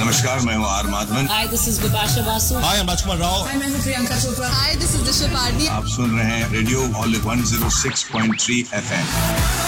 नमस्कार, मैं हूँ are Madhavan. Hi, this is Bipasha Basu. Hi, I'm Rajkumar Rao. Hi, मैं हूँ Priyanka Chopra. Hi, this is Disha Pardi. आप सुन रहे हैं रेडियो ऑल 106.3 FM।